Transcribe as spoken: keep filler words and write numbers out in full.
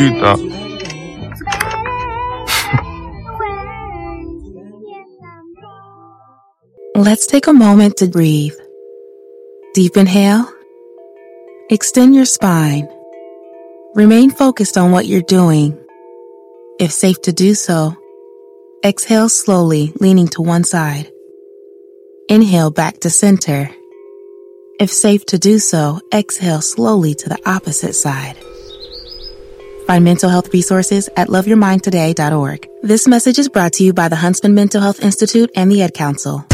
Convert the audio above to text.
computer. Let's take a moment to breathe. Deep inhale. Extend your spine. Remain focused on what you're doing. If safe to do so, exhale slowly, leaning to one side. Inhale back to center. If safe to do so, exhale slowly to the opposite side. Find mental health resources at love your mind today dot org. This message is brought to you by the Huntsman Mental Health Institute and the Ad Council.